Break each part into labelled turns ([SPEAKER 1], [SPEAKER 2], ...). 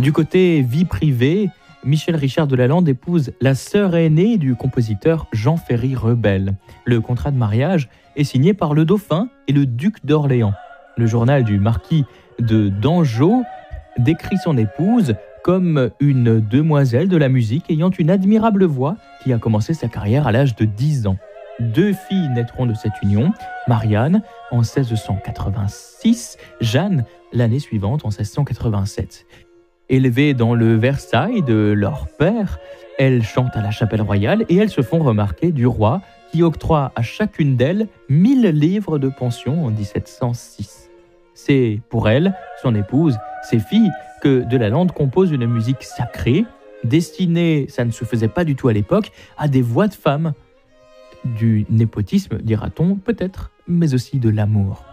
[SPEAKER 1] Du côté vie privée, Michel Richard de Lalande épouse la sœur aînée du compositeur Jean-Ferry Rebel. Le contrat de mariage est signé par le dauphin et le duc d'Orléans. Le journal du marquis de Dangeau décrit son épouse comme une demoiselle de la musique ayant une admirable voix qui a commencé sa carrière à l'âge de 10 ans. 2 filles naîtront de cette union, Marianne en 1686, Jeanne l'année suivante en 1687. Élevées dans le Versailles de leur père, elles chantent à la chapelle royale et elles se font remarquer du roi qui octroie à chacune d'elles 1000 livres de pension en 1706. C'est pour elle, son épouse, ses filles, que de Lalande compose une musique sacrée, destinée, ça ne se faisait pas du tout à l'époque, à des voix de femmes. Du népotisme, dira-t-on, peut-être, mais aussi de l'amour.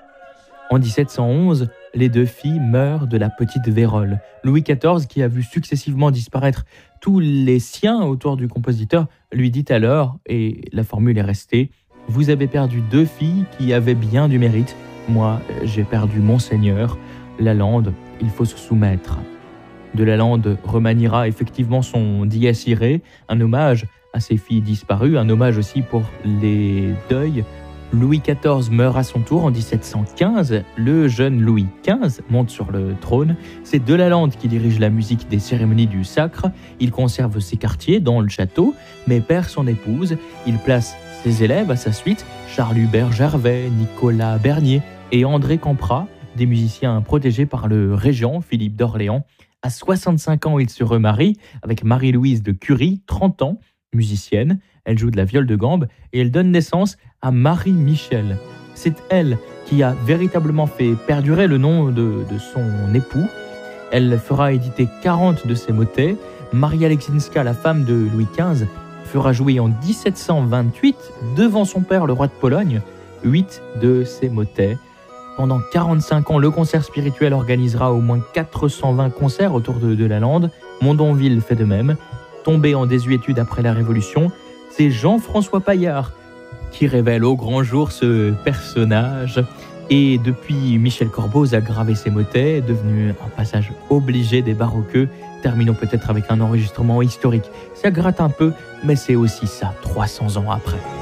[SPEAKER 1] En 1711, les 2 filles meurent de la petite vérole. Louis XIV, qui a vu successivement disparaître tous les siens autour du compositeur, lui dit alors, et la formule est restée, « Vous avez perdu 2 filles qui avaient bien du mérite. Moi, j'ai perdu mon seigneur. Lalande, il faut se soumettre. » De Lalande remaniera effectivement son Dies Irae, un hommage à ses filles disparues, un hommage aussi pour les deuils. Louis XIV meurt à son tour en 1715. Le jeune Louis XV monte sur le trône. C'est de Lalande qui dirige la musique des cérémonies du sacre. Il conserve ses quartiers dans le château, mais perd son épouse. Il place ses élèves à sa suite, Charles-Hubert Gervais, Nicolas Bernier et André Camprat, des musiciens protégés par le régent Philippe d'Orléans. À 65 ans, il se remarie avec Marie-Louise de Curie, 30 ans, musicienne. Elle joue de la viole de gambe et elle donne naissance à Marie-Michel. C'est elle qui a véritablement fait perdurer le nom de son époux. Elle fera éditer 40 de ses motets. Maria Leczinska, la femme de Louis XV, fera jouer en 1728, devant son père, le roi de Pologne, 8 de ses motets. Pendant 45 ans, le concert spirituel organisera au moins 420 concerts autour de Lalande. Mondonville fait de même. Tombé en désuétude après la Révolution, c'est Jean-François Paillard qui révèle au grand jour ce personnage. Et depuis, Michel Corboz a gravé ses motets, devenu un passage obligé des baroqueux. Terminons peut-être avec un enregistrement historique. Ça gratte un peu, mais c'est aussi ça, 300 ans après.